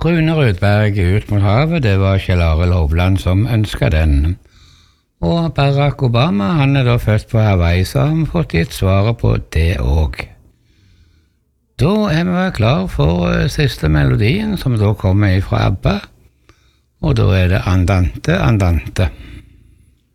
Rune Rudberg ut mot havet, det var Kjell Arild Hovland som ønsket den. Og Barack Obama, han da født på Hawaii, så har vi fått gitt svaret på det også. Da vi klar for siste melodien, som da kommer fra ABBA, og da det Andante, Andante.